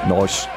Nice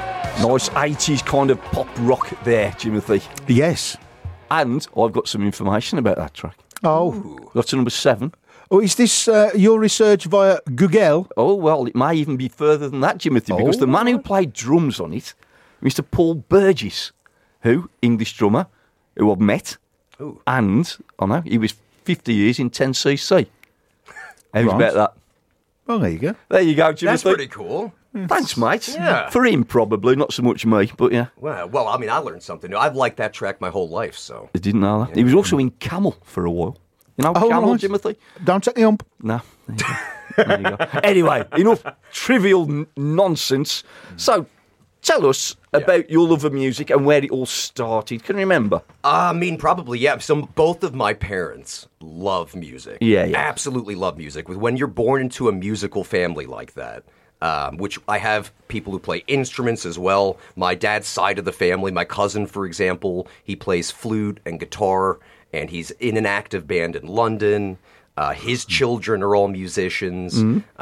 80s kind of pop rock there, Timothy. Yes. And I've got some information about that track. Oh. Got to number 7. Oh, is this your research via Google? Oh, well, it may even be further than that, Timothy, because the man who played drums on it, Mr. Paul Burgess, who, English drummer, who I've met, and, I know, he was 50 years in 10cc. How's about that? Well, there you go. There you go, Timothy. That's pretty cool. Thanks, mate. Yeah. For him, probably, not so much me, but yeah. Well, I mean, I learned something new. I've liked that track my whole life, so. I didn't know that. Yeah. He was also in Camel for a while. You know Camel, nice. Timothy? Don't take the ump. No. There you go. Anyway, enough trivial nonsense. So, tell us about your love of music and where it all started. Can you remember? I mean, probably, yeah. So both of my parents love music. Yeah. Absolutely love music. When you're born into a musical family like that, which I have people who play instruments as well. My dad's side of the family, my cousin, for example, he plays flute and guitar, and he's in an active band in London. His children are all musicians.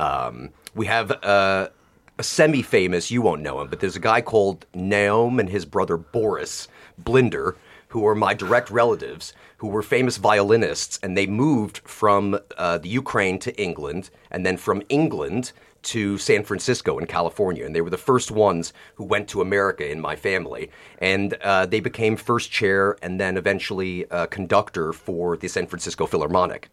We have a semi-famous, you won't know him, but there's a guy called Naum and his brother Boris Blinder, who are my direct relatives, who were famous violinists, and they moved from the Ukraine to England, and then from England to San Francisco in California, and they were the first ones who went to America in my family, and they became first chair and then eventually conductor for the San Francisco Philharmonic.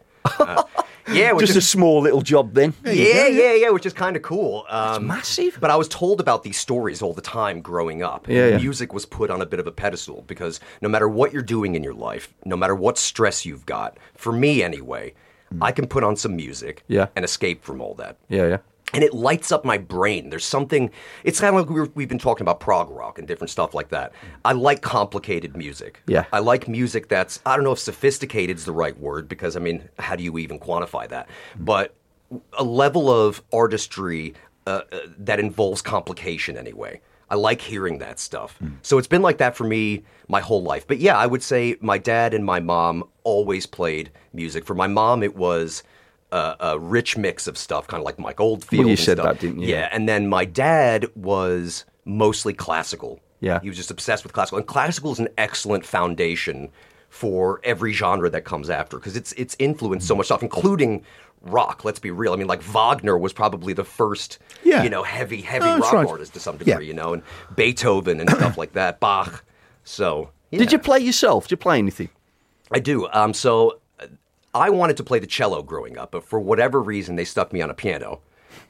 Yeah, Just a small little job then. Yeah, which is kind of cool. It's massive. But I was told about these stories all the time growing up. Yeah. Music was put on a bit of a pedestal because no matter what you're doing in your life, no matter what stress you've got, for me anyway, I can put on some music and escape from all that. Yeah. And it lights up my brain. There's something, it's kind of like we've been talking about prog rock and different stuff like that. I like complicated music. Yeah. I like music that's, I don't know if sophisticated is the right word, because, I mean, how do you even quantify that? But a level of artistry that involves complication anyway. I like hearing that stuff. So it's been like that for me my whole life. But yeah, I would say my dad and my mom always played music. For my mom, it was a rich mix of stuff, kind of like Mike Oldfield. Well, you and said stuff. that, didn't you? Yeah, and then my dad was mostly classical. Yeah. He was just obsessed with classical. And classical is an excellent foundation for every genre that comes after, because it's influenced so much stuff, including rock, let's be real. I mean, like Wagner was probably the first, heavy rock artist to some degree, and Beethoven and stuff like that, Bach. So, yeah. Did you play yourself? Did you play anything? I do. So I wanted to play the cello growing up, but for whatever reason, they stuck me on a piano.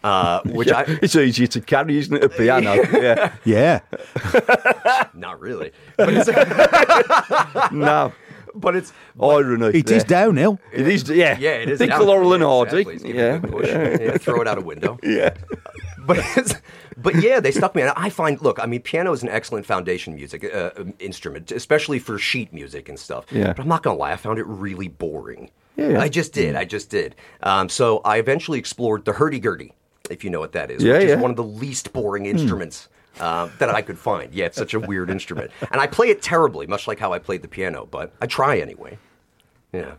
It's easier to carry, isn't it, a piano? Yeah. Not really. But No. But it's irony. It is downhill. It is, yeah. Yeah, it is. Think Laurel and Hardy. Exactly. Yeah, throw it out a window. Yeah. But yeah, they stuck me. And I find, look, I mean, piano is an excellent foundation music instrument, especially for sheet music and stuff. Yeah. But I'm not gonna lie, I found it really boring. Yeah. I just did. So I eventually explored the hurdy-gurdy, if you know what that is, Yeah, which yeah. is one of the least boring instruments that I could find. Yeah, it's such a weird instrument. And I play it terribly, much like how I played the piano, but I try anyway. Yeah.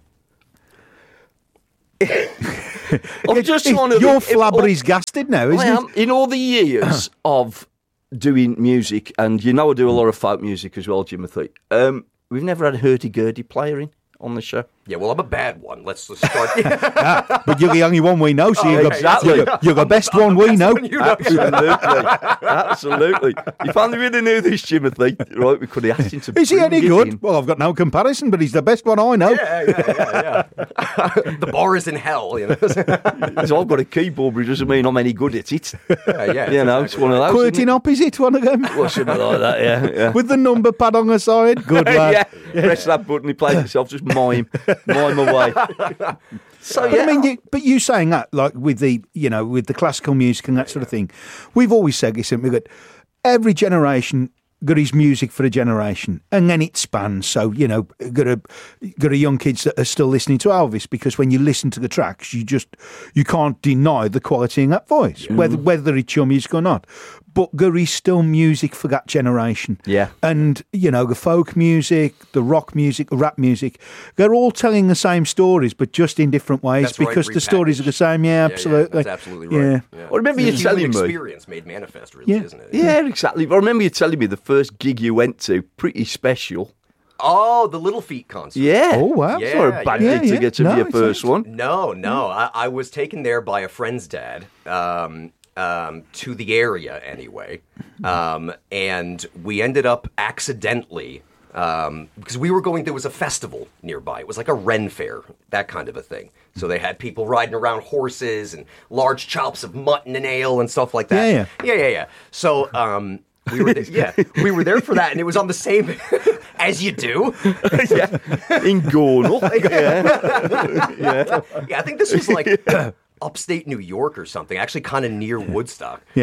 I'm just wondering. You're flabbergasted now, isn't it? In all the years of doing music, and I do a lot of folk music as well, Timothy, we've never had a hurdy-gurdy player on the show. Yeah, well, I'm a bad one. Let's start. But you're the only one we know, so exactly. you're the best one we know. Absolutely. If only we knew this, Timothy, right, we could have asked him to. Is he any bring it good? in. Well, I've got no comparison, but he's the best one I know. Yeah. The bar is in hell, So I've got a keyboard, but it doesn't mean I'm any good at it. Yeah, it's one of those. Quirting up, is it one of them? Well, something like that, yeah. With the number pad on the side. Good lad. Press that button, he plays himself, just mime away. So But I mean, you saying that, like with the, with the classical music and that sort of thing, we've always said this, haven't we? That every generation got his music for a generation, and then it spans. So got a young kids that are still listening to Elvis, because when you listen to the tracks, you can't deny the quality in that voice, whether it's your music or not. But there is still music for that generation. Yeah. And, the folk music, the rock music, the rap music, they're all telling the same stories, but just in different ways. That's right, because the stories are the same. Yeah, absolutely. That's absolutely right. Yeah. I remember you telling me. Experience made manifest, really, isn't it? Yeah, exactly. I remember you telling me the first gig you went to, pretty special. Oh, the Little Feat concert. Yeah. Oh, wow. It's not a bad gig to get to be your first one. No. I was taken there by a friend's dad. To the area anyway, and we ended up accidentally because we were going. There was a festival nearby. It was like a Ren fair, that kind of a thing. So they had people riding around horses and large chops of mutton and ale and stuff like that. Yeah. So we were we were there for that, and it was on the same as you do. In Gornal. Yeah, I think this was like upstate New York or something, actually kind of near Woodstock. Yeah.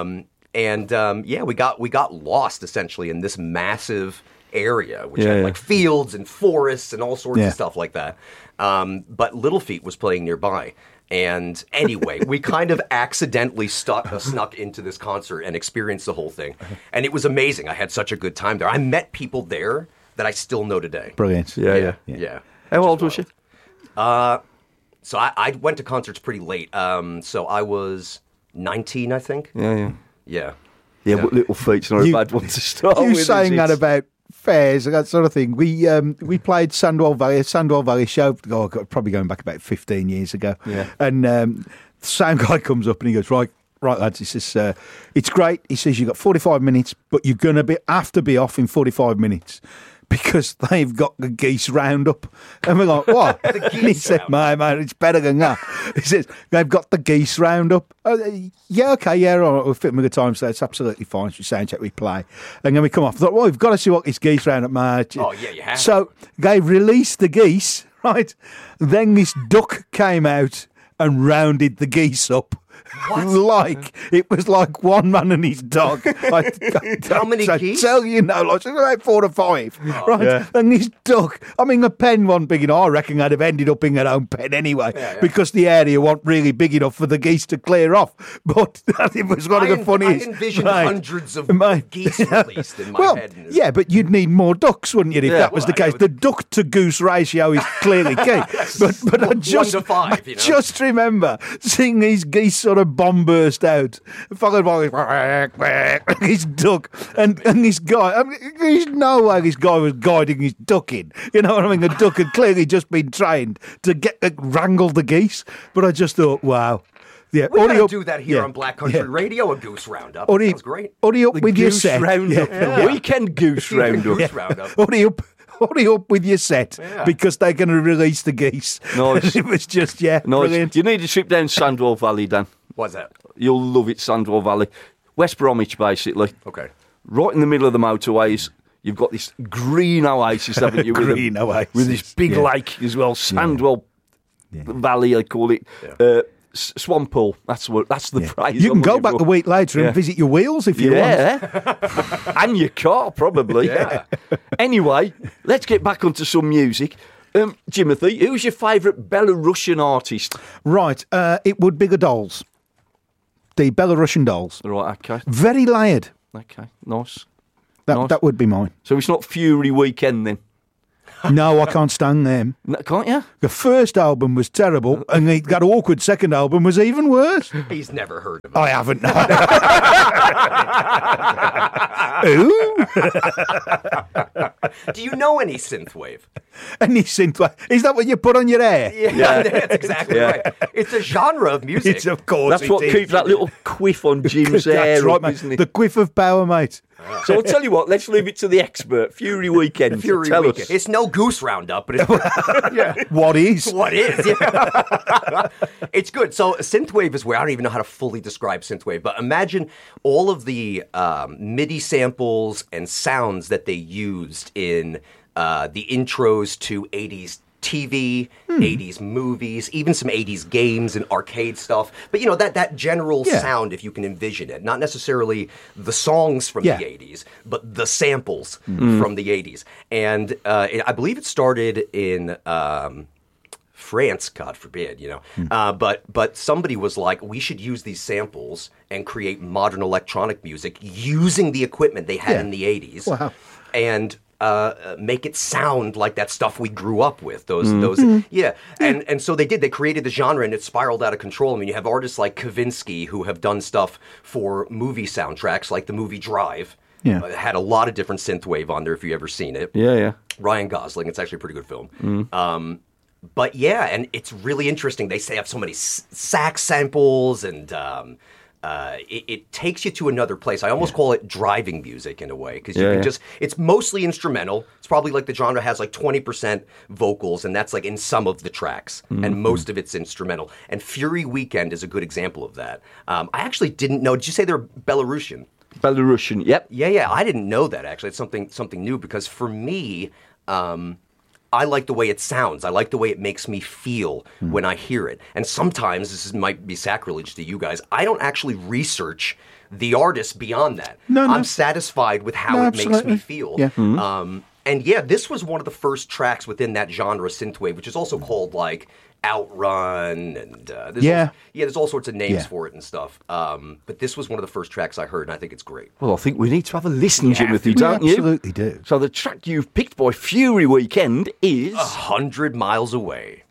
We got lost essentially in this massive area, which had like fields and forests and all sorts of stuff like that. But Little Feat was playing nearby. And anyway, we kind of accidentally snuck into this concert and experienced the whole thing. And it was amazing. I had such a good time there. I met people there that I still know today. Brilliant. Yeah. How old was you? So I went to concerts pretty late. So I was 19, I think. Yeah. Yeah. Yeah, but Little Feat's not a bad one to start You with. saying that about fairs and that sort of thing. We played Sandwell Valley show, probably going back about 15 years ago. Yeah. And the same guy comes up and he goes, right lads, he says, it's great. He says, you've got 45 minutes, but you're going to have to be off in 45 minutes. Because they've got the geese roundup. And we're like, what? And he said, man, it's better than that. He says, they've got the geese roundup. Yeah, okay, yeah, all right, we'll fit them with the time, so it's absolutely fine. So sound check, we play. And then we come off. I thought, well, we've got to see what this geese roundup, man. Oh, yeah, you have. So they released the geese, right? Then this duck came out and rounded the geese up. What? It was like one man and his dog. How many geese? I tell you now, like about 4 or 5, right? Yeah. And this duck, I mean, the pen wasn't big enough. I reckon they'd have ended up in their own pen anyway, because the area wasn't really big enough for the geese to clear off. But it was one of the funniest. I envisioned hundreds of geese released in my head. Yeah, but you'd need more ducks, wouldn't you, if that was the case? The duck to goose ratio is clearly key. But I just, 1 to 5, I just remember seeing these geese sort of bomb burst out, followed by his duck, and this guy. I mean, there's no way this guy was guiding his duck in. You know what I mean? The duck had clearly just been trained to wrangle the geese. But I just thought, wow. Yeah, we gotta do that here on Black Country Radio, a goose roundup. That sounds great. Hurry up with your set. Roundup. The weekend goose roundup. Goose roundup. Hurry up with your set, because they're going to release the geese. Nice. It was just, brilliant. You need to trip down Sandwell Valley, Dan. What's that? You'll love it, Sandwell Valley. West Bromwich, basically. Okay. Right in the middle of the motorways, you've got this green oasis, haven't you? Oasis. With this big lake as well, Sandwell Valley, I call it. Yeah. Swamp pool, that's the phrase. You can go back a week later and visit your wheels if you want. And your car, probably. Anyway, let's get back onto some music. Jimothy, who's your favourite Belarusian artist? Right, it would be the Dolls. The Belarusian Dolls. Right, okay. Very layered. Okay, nice. That would be mine. So it's not Fury Weekend then? No, I can't stand them. No, can't you? The first album was terrible, and that awkward second album was even worse. He's never heard of it. I haven't. Who? Do you know any synthwave? Any synthwave? Is that what you put on your hair? Yeah. That's exactly right. It's a genre of music. It's, of course. That's what keeps that little quiff on Jim's hair. That's right, up, mate. isn't it? The quiff of power, mate. So I'll tell you what, let's leave it to the expert. Fury Weekend. Fury tell Weekend. us. It's no goose roundup, but it's What is? What is? Yeah. It's good. So synthwave is where I don't even know how to fully describe synthwave, but imagine all of the MIDI samples and sounds that they used in the intros to 80s TV, 80s movies, even some 80s games and arcade stuff. But, that general sound, if you can envision it. Not necessarily the songs from the 80s, but the samples from the 80s. And I believe it started in France, God forbid, but somebody was like, we should use these samples and create modern electronic music using the equipment they had in the 80s. Wow. And make it sound like that stuff we grew up with. And so they did. They created the genre, and it spiraled out of control. I mean, you have artists like Kavinsky who have done stuff for movie soundtracks, like the movie Drive. Yeah. Had a lot of different synthwave on there, if you ever seen it. Yeah. Ryan Gosling. It's actually a pretty good film. But yeah, and it's really interesting. They have so many sax samples, and it takes you to another place. I almost call it driving music in a way, because you can it's mostly instrumental. It's probably like the genre has like 20% vocals, and that's like in some of the tracks, and most of it's instrumental. And Fury Weekend is a good example of that. I actually didn't know. Did you say they're Belarusian? Belarusian, yep. Yeah. I didn't know that, actually. It's something new, because for me, I like the way it sounds. I like the way it makes me feel when I hear it. And sometimes, this might be sacrilege to you guys, I don't actually research the artist beyond that. No. I'm satisfied with how it makes me feel. Yeah. And this was one of the first tracks within that genre, synthwave, which is also called like Outrun, and there's all sorts of names for it and stuff. But this was one of the first tracks I heard, and I think it's great. Well, I think we need to have a listen, Timothy, don't you? Absolutely do. So the track you've picked by Fury Weekend is 100 Miles Away.